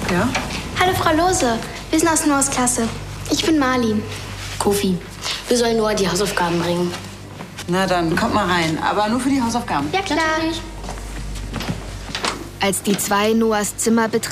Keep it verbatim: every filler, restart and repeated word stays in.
Ja? Hallo, Frau Lose. Wir sind aus Noahs Klasse. Ich bin Marlin. Kofi, wir sollen Noah die Hausaufgaben bringen. Na dann, kommt mal rein. Aber nur für die Hausaufgaben. Ja, klar. Natürlich. Als die zwei Noahs Zimmer betraten,